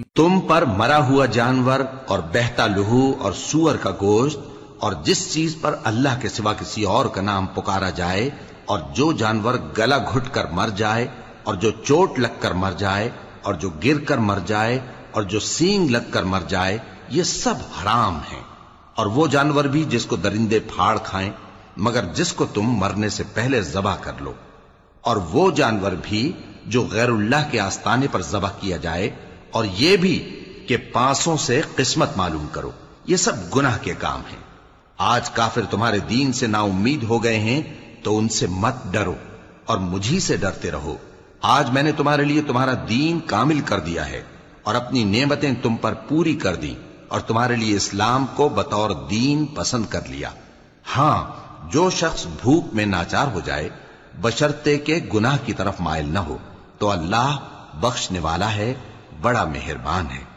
تم پر مرا ہوا جانور اور بہتا لہو اور سور کا گوشت اور جس چیز پر اللہ کے سوا کسی اور کا نام پکارا جائے اور جو جانور گلا گھٹ کر مر جائے اور جو چوٹ لگ کر مر جائے اور جو گر کر مر جائے اور جو سینگ لگ کر مر جائے، یہ سب حرام ہیں۔ اور وہ جانور بھی جس کو درندے پھاڑ کھائیں مگر جس کو تم مرنے سے پہلے ذبح کر لو، اور وہ جانور بھی جو غیر اللہ کے آستانے پر ذبح کیا جائے، اور یہ بھی کہ پانسوں سے قسمت معلوم کرو، یہ سب گناہ کے کام ہیں۔ آج کافر تمہارے دین سے نا امید ہو گئے ہیں تو ان سے مت ڈرو اور مجھی سے ڈرتے رہو۔ آج میں نے تمہارے لیے تمہارا دین کامل کر دیا ہے اور اپنی نعمتیں تم پر پوری کر دی اور تمہارے لیے اسلام کو بطور دین پسند کر لیا۔ ہاں، جو شخص بھوک میں ناچار ہو جائے بشرطے کہ گناہ کی طرف مائل نہ ہو تو اللہ بخشنے والا ہے، بڑا مہربان ہے۔